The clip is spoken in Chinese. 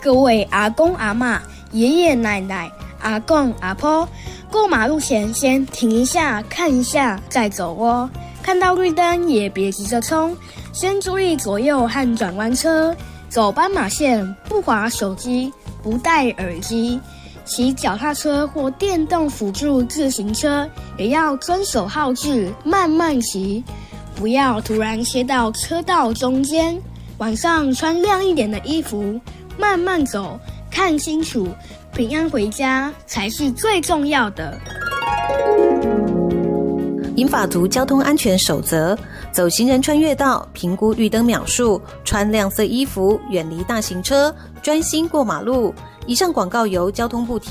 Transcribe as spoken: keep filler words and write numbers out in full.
各位阿公阿嬷、爷爷奶奶、阿公阿婆，过马路前先停一下，看一下再走哦。看到绿灯也别急着冲，先注意左右和转弯车。走斑马线不滑手机，不戴耳机。骑脚踏车或电动辅助自行车也要遵守号志，慢慢骑，不要突然切到车道中间。晚上穿亮一点的衣服，慢慢走，看清楚，平安回家才是最重要的。 银发族交通安全守则：走行人穿越道，评估绿灯秒数，穿亮色衣服，远离大型车，专心过马路。以上广告由交通部提